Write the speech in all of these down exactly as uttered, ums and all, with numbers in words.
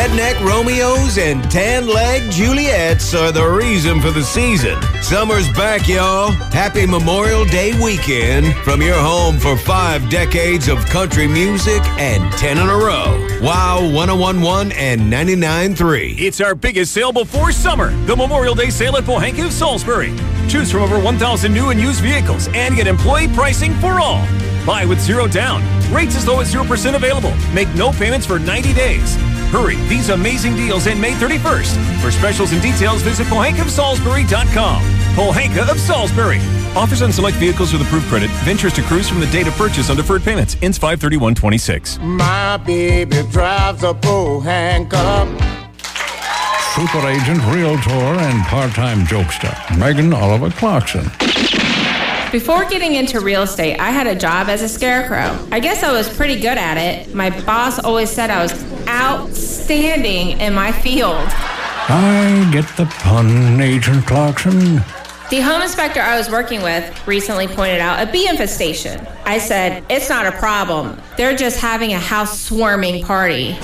Redneck Romeos and Tan-Leg Juliets are the reason for the season. Summer's back, y'all. Happy Memorial Day weekend from your home for five decades of country music and ten in a row. Wow one oh one point one and ninety-nine point three. It's our biggest sale before summer. The Memorial Day sale at Pohanka of Salisbury. Choose from over one thousand new and used vehicles and get employee pricing for all. Buy with zero down. Rates as low as zero percent available. Make no payments for ninety days. Hurry, these amazing deals end May thirty-first. For specials and details, visit pohanka of salisbury dot com. Pohanka of Salisbury. Offers on select vehicles with approved credit. Ventures to cruise from the date of purchase on deferred payments. Ends five thirty-one twenty-six. My baby drives a Pohanka. Super agent, realtor, and part-time jokester, Megan Oliver Clarkson. Before getting into real estate, I had a job as a scarecrow. I guess I was pretty good at it. My boss always said I was outstanding in my field. I get the pun, Agent Clarkson. The home inspector I was working with recently pointed out a bee infestation. I said, it's not a problem. They're just having a house swarming party.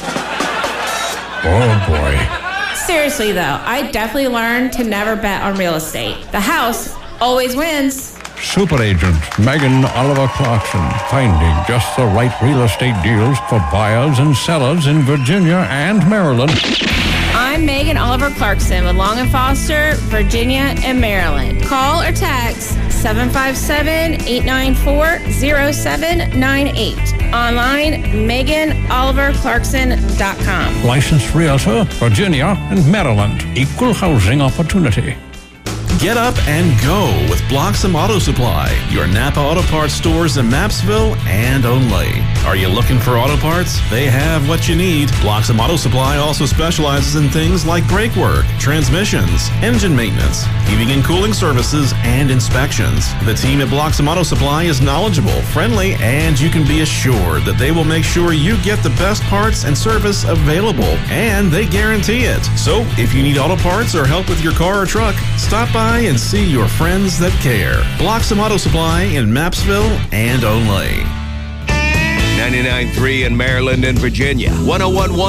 Oh, boy. Seriously, though, I definitely learned to never bet on real estate. The house always wins. Super agent Megan Oliver Clarkson, finding just the right real estate deals for buyers and sellers in Virginia and Maryland. I'm Megan Oliver Clarkson with Long and Foster, Virginia and Maryland. Call or text seven five seven, eight nine four, zero seven nine eight. Online, megan oliver clarkson dot com. Licensed realtor, Virginia and Maryland. Equal housing opportunity. Get up and go with Bloxham Auto Supply, your Napa Auto Parts stores in Mapsville and only. Are you looking for auto parts? They have what you need. Bloxham Auto Supply also specializes in things like brake work, transmissions, engine maintenance, heating and cooling services, and inspections. The team at Bloxham Auto Supply is knowledgeable, friendly, and you can be assured that they will make sure you get the best parts and service available, and they guarantee it. So, if you need auto parts or help with your car or truck, stop by and see your friends that care. Bloxham Auto Supply in Mapsville and only. ninety-nine point three in Maryland and Virginia. one oh one point one